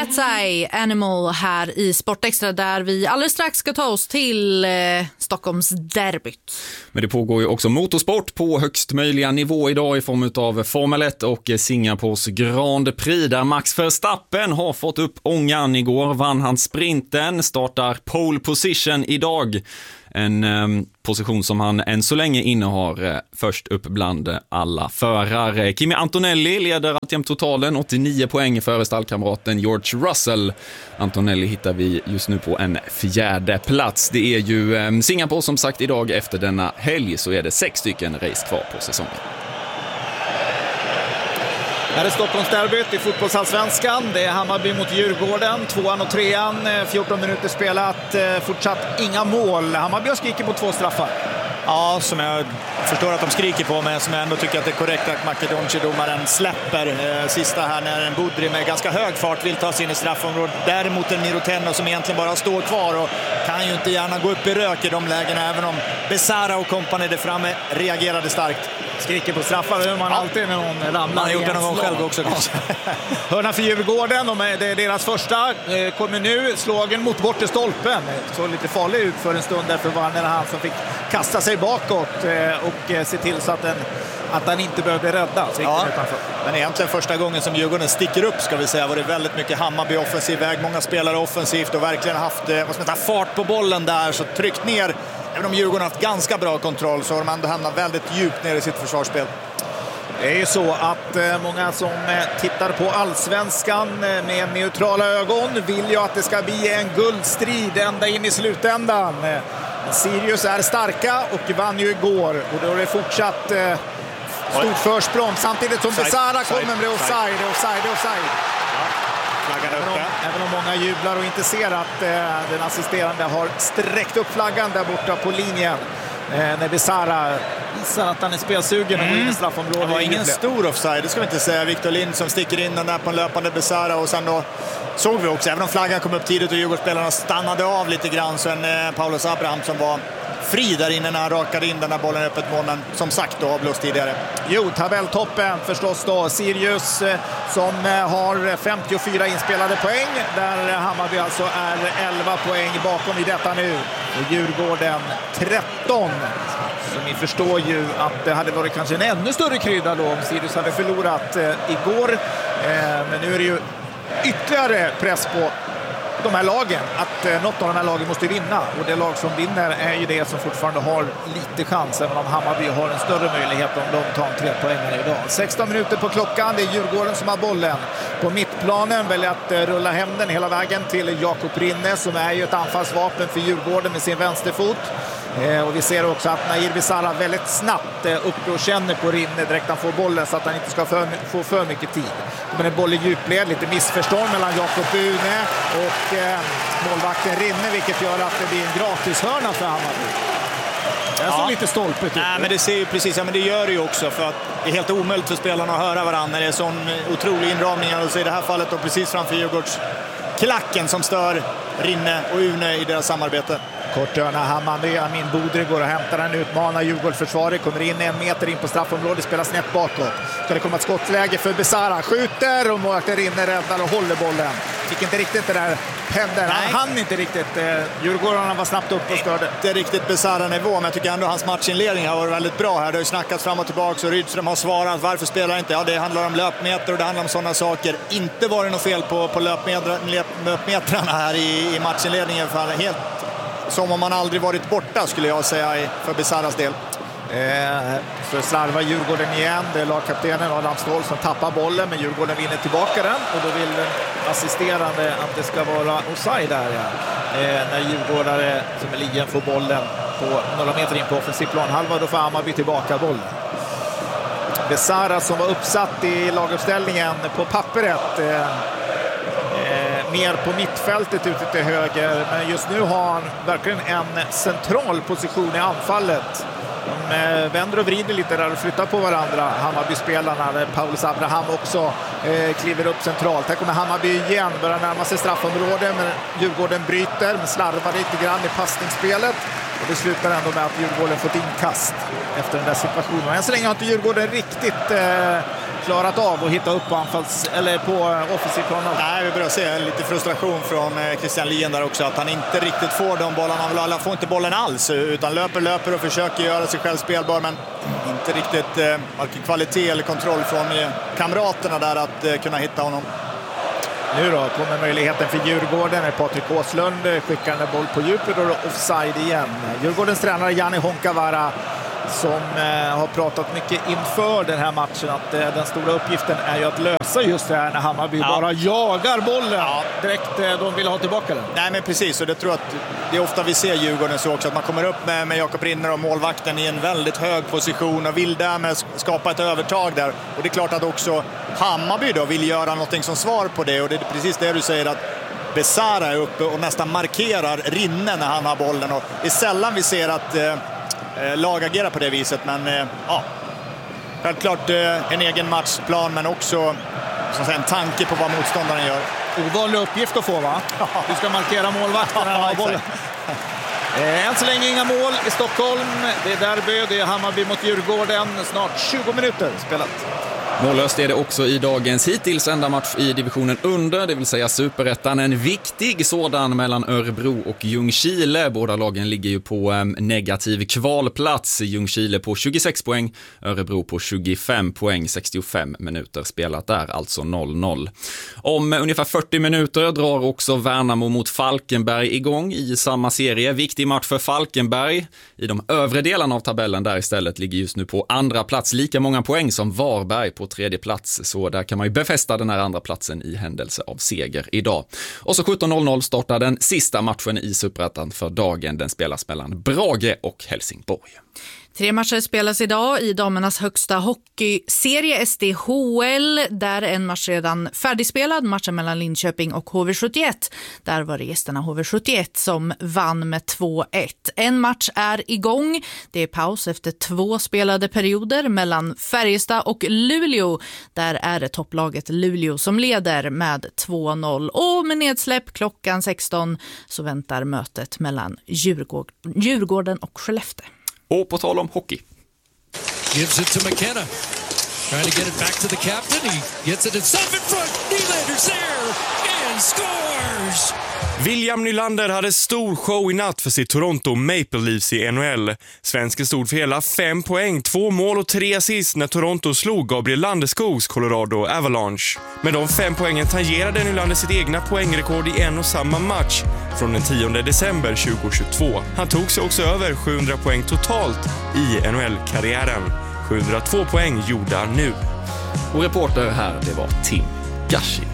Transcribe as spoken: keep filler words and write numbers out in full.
Cat's Eye Animal här i Sportextra, där vi alldeles strax ska ta oss till eh, Stockholms derbyt. Men det pågår ju också motorsport på högst möjliga nivå idag i form av Formel ett och Singapores Grand Prix, där Max Verstappen har fått upp ångan. Igår vann han sprinten, startar pole position idag. En eh, position som han än så länge innehar eh, först upp bland alla förare. Kimi Antonelli leder alltjämt totalen, åttionio poäng före stallkamraten George Russell. Antonelli hittar vi just nu på en fjärde plats. Det är ju eh, Singapore som sagt idag. Efter denna helg så är det sex stycken race kvar på säsongen. Här är Stockholmsderbyt i fotbollsallsvenskan. Det är Hammarby mot Djurgården. Tvåan och trean, fjorton minuter spelat. Fortsatt inga mål. Hammarby har skrikit på två straffar. Ja, som jag förstår att de skriker på, men som jag ändå tycker att det är korrekt att Makedonci-domaren släpper eh, sista här när en Budri med ganska hög fart vill ta sig in i straffområdet. Däremot en Mirotenno som egentligen bara står kvar och kan ju inte gärna gå upp i rök i de lägena, även om Besara och kompani där framme reagerade starkt. Skriker på straffar, det gör man ja. alltid när någon ramlar. Man har gjort det någon gång själv också. Hörna för Djurgården, de är, det är deras första. Kommer nu slagen mot bortre stolpen. Så lite farlig ut för en stund, därför var det han som fick kasta sig bakåt och se till så att, den, att han inte behövde rädda. Ja, men egentligen första gången som Djurgården sticker upp, ska vi säga, var det väldigt mycket Hammarby offensiv väg. Många spelare offensivt och verkligen haft vad ska man säga, fart på bollen där, så tryckt ner. Även om Djurgården har haft ganska bra kontroll så har de ändå hamnat väldigt djupt ner i sitt försvarsspel. Det är ju så att eh, många som eh, tittar på allsvenskan eh, med neutrala ögon vill ju att det ska bli en guldstrid ända in i slutändan. Eh, Sirius är starka och vann ju igår, och då är det fortsatt eh, stort försprång samtidigt som Besara kommer med offside, offside, offside. Även om, även om många jublar och inte ser att eh, den assisterande har sträckt upp flaggan där borta på linjen eh, när Besara visar att han är spelsugen och går in i straffområdet. Det var ingen stor offside, det ska vi inte säga. Victor Lind som sticker in den där på en löpande Besara, och sen då såg vi också, även om flaggan kom upp tidigt och Djurgårdsspelarna stannade av lite grann, så en eh, Paulus Abraham som var fri där inne när han rakade in den där bollen öppet mål, men som sagt då avblåst tidigare. Jo, tabelltoppen förstås då. Sirius eh, som eh, har femtiofyra inspelade poäng, där Hammarby alltså är elva poäng bakom i detta nu. Och Djurgården tretton. Så ni förstår ju att det hade varit kanske en ännu större krydda då om Sirius hade förlorat eh, igår. Eh, men nu är det ju ytterligare press på de här lagen, att eh, något av de här lagen måste vinna, och det lag som vinner är ju det som fortfarande har lite chans, även om Hammarby har en större möjlighet om de tar en tre poängare idag. sexton minuter på klockan, det är Djurgården som har bollen på mittplanen, väljer att eh, rulla hem den hela vägen till Jakob Rinne, som är ju ett anfallsvapen för Djurgården med sin vänsterfot. Eh, och vi ser också att Nair Besara väldigt snabbt eh, uppe och känner på Rinne direkt han får bollen, så att han inte ska för, få för mycket tid. Men en boll i djupled, lite missförstånd mellan Jakob Une och eh, målvakten Rinne, vilket gör att det blir en gratishörna för Hammarby. Det är ja. så lite stolpet ut. Nej, men det ser ju precis, ja, men det gör det ju också, för att det är helt omöjligt för spelarna att höra varandra när det är sån otrolig inramning, och så i det här fallet då precis framför Djurgårds klacken som stör Rinne och Une i deras samarbete. Korthörna, Hammarby, Amin Budri går och hämtar den, utmanar Djurgårdsförsvaret, kommer in en meter in på straffområdet, spelar snett bakåt. Ska det komma ett skottläge för Besara, skjuter och målvakten Rinne räddar och håller bollen. Fick inte riktigt det där händer. Han hann inte riktigt. Eh, Djurgårdarna var snabbt upp och störde. Inte riktigt Besara-nivå, men jag tycker ändå hans matchinledning har varit väldigt bra här. Det har ju snackats fram och tillbaka, och Rydström har svarat. Varför spelar inte? Ja, det handlar om löpmeter och det handlar om sådana saker. Inte var det något fel på, på löpmeter, löpmetrarna här i, i matchinledningen. För helt som om man aldrig varit borta, skulle jag säga, för Besaras del. Eh, så slarvar Djurgården igen. Det är lagkaptenen Adam Ståhl som tappar bollen, men Djurgården vinner tillbaka den, och då vill den assisterande att det ska vara offside där, ja. eh, när Djurgårdare som är ligen får bollen på några meter in på offensiv planhalva, då får Hammarby tillbaka bollen. Besara som var uppsatt i laguppställningen på pappret, eh, mer på mittfältet ute till höger, men just nu har han verkligen en central position i anfallet. De vänder och vrider lite där och flyttar på varandra, Hammarby-spelarna, där Paulus Abraham också eh, kliver upp centralt. Här kommer Hammarby igen, börjar närma sig straffområdet, men Djurgården bryter, men slarvar lite grann i passningsspelet, och det slutar ändå med att Djurgården fått inkast efter den där situationen. Än så länge har inte Djurgården riktigt eh, klarat av att hitta upp på anfalls eller på offensiv plan? Nej, vi börjar se lite frustration från Christian Lien där också, att han inte riktigt får de bollarna han vill ha. Han får inte bollen alls, utan löper, löper och försöker göra sig själv spelbar, men inte riktigt eh, kvalitet eller kontroll från eh, kamraterna där att eh, kunna hitta honom. Nu då kommer möjligheten för Djurgården. Patrik Åslund skickar en boll på djupet och offside igen. Djurgårdens tränare Janne Honkavara, som eh, har pratat mycket inför den här matchen, att eh, den stora uppgiften är ju att lösa just det här när Hammarby ja. bara jagar bollen ja. direkt eh, de vill ha tillbaka den. Nej, men precis, och det tror jag att det är ofta vi ser Djurgården så också, att man kommer upp med, med Jakob Rinner och målvakten i en väldigt hög position och vill därmed skapa ett övertag där. Och det är klart att också Hammarby då vill göra någonting som svar på det, och det är precis det du säger, att Besara är uppe och nästan markerar Rinner när han har bollen, och det är sällan vi ser att eh, lag agerar på det viset, men eh, ja, självklart eh, en egen matchplan, men också så att säga, en tanke på vad motståndaren gör. Ovanlig uppgift att få, va? Du ska markera målvakten när han har bollen. Eh, än så länge inga mål i Stockholm. Det är derby, det är Hammarby mot Djurgården. Snart tjugo minuter spelat. Mållöst är det också i dagens hittills enda match i divisionen under, det vill säga Superettan. En viktig sådan mellan Örebro och Ljungskile. Båda lagen ligger ju på en negativ kvalplats. Ljungskile på tjugosex poäng, Örebro på tjugofem poäng, sextiofem minuter spelat där, alltså noll noll. Om ungefär fyrtio minuter drar också Värnamo mot Falkenberg igång i samma serie. Viktig match för Falkenberg. I de övre delarna av tabellen där istället ligger just nu på andra plats, lika många poäng som Varberg på tredje plats, så där kan man ju befästa den här andra platsen i händelse av seger idag. Och så sjutton noll noll startar den sista matchen i Superettan för dagen. Den spelas mellan Brage och Helsingborg. Tre matcher spelas idag i damernas högsta hockeyserie S D H L. Där är en match redan färdigspelad, matchen mellan Linköping och H V sjuttioett. Där var det gästerna H V sjuttioett som vann med två ett. En match är igång. Det är paus efter två spelade perioder mellan Färjestad och Luleå. Där är det topplaget Luleå som leder med två noll. Och med nedsläpp klockan sexton så väntar mötet mellan Djurgården och Skellefteå. Och på tal om hockey. Gives it to McKenna. Trying to get it back to the captain. He gets it himself in front. Nylander's there and scores! William Nylander hade stor show i natt för sitt Toronto Maple Leafs i N H L. Svensken stod för hela fem poäng, två mål och tre assist när Toronto slog Gabriel Landeskogs Colorado Avalanche. Med de fem poängen tangerade Nylander sitt egna poängrekord i en och samma match från den tionde december tjugohundratjugotvå. Han tog sig också över sjuhundra poäng totalt i N H L-karriären. sjuhundratvå poäng gjorda nu. Och reporter här, det var Tim Gashi.